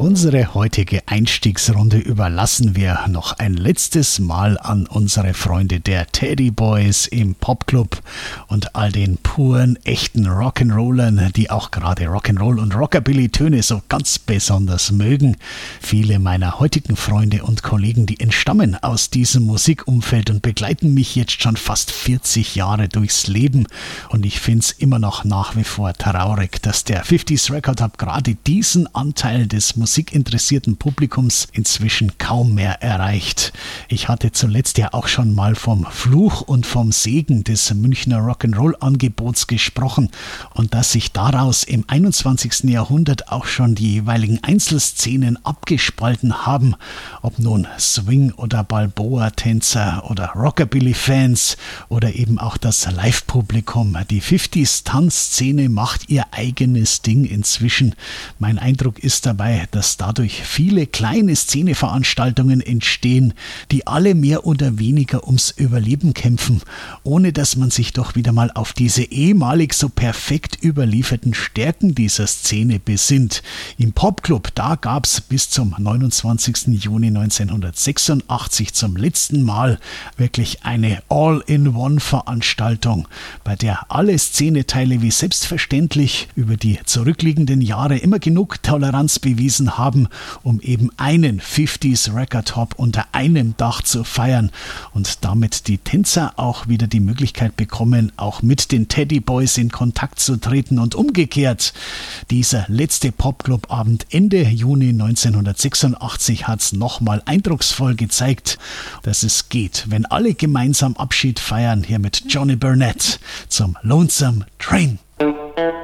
Unsere heutige Einstiegsrunde überlassen wir noch ein letztes Mal an unsere Freunde der Teddy Boys im Popclub und all den puren, echten Rock'n'Rollern, die auch gerade Rock'n'Roll und Rockabilly-Töne so ganz besonders mögen. Viele meiner heutigen Freunde und Kollegen, die entstammen aus diesem Musikumfeld und begleiten mich jetzt schon fast 40 Jahre durchs Leben. Und ich finde es immer noch nach wie vor traurig, dass der 50s Record Hub gerade diesen Anteil des musikinteressierten Publikums inzwischen kaum mehr erreicht. Ich hatte zuletzt ja auch schon mal vom Fluch und vom Segen des Münchner Rock'n'Roll-Angebots gesprochen und dass sich daraus im 21. Jahrhundert auch schon die jeweiligen Einzelszenen abgespalten haben, ob nun Swing- oder Balboa-Tänzer oder Rockabilly-Fans oder eben auch das Live-Publikum. Die 50s-Tanzszene macht ihr eigenes Ding inzwischen. Mein Eindruck ist dabei, dass dadurch viele kleine Szeneveranstaltungen entstehen, die alle mehr oder weniger ums Überleben kämpfen, ohne dass man sich doch wieder mal auf diese ehemalig so perfekt überlieferten Stärken dieser Szene besinnt. Im Popclub, da gab es bis zum 29. Juni 1986 zum letzten Mal wirklich eine All-in-One-Veranstaltung, bei der alle Szeneteile wie selbstverständlich über die zurückliegenden Jahre immer genug Toleranz bewiesen haben, um eben einen 50s Record Hop unter einem Dach zu feiern und damit die Tänzer auch wieder die Möglichkeit bekommen, auch mit den Teddy Boys in Kontakt zu treten und umgekehrt. Dieser letzte Popclub-Abend Ende Juni 1986 hat es nochmal eindrucksvoll gezeigt, dass es geht, wenn alle gemeinsam Abschied feiern, hier mit Johnny Burnett zum Lonesome Train.